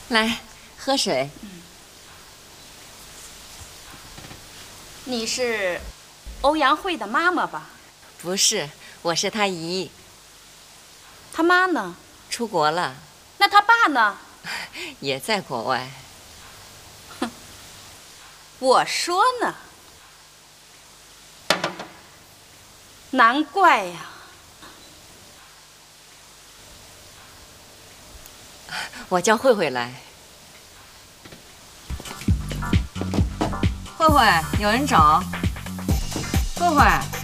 来，喝水。 你是欧阳慧的妈妈吧？ 不是，我是他姨。 他妈呢？ 出国了。 那他爸呢？ 也在国外。 哼，我说呢，难怪呀。 我叫慧慧来。慧慧，有人找。慧慧。